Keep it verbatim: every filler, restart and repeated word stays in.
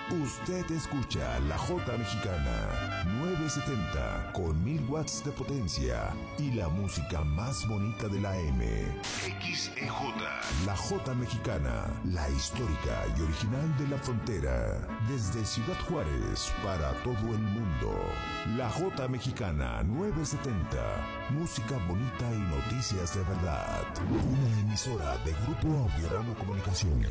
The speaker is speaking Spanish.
Usted escucha La Jota Mexicana nueve setenta con mil watts de potencia y la música más bonita de la M. X E J. La Jota Mexicana, la histórica y original de la frontera. Desde Ciudad Juárez para todo el mundo. La Jota Mexicana nueve setenta. Música bonita y noticias de verdad. Una emisora de Grupo Audiorama Comunicación.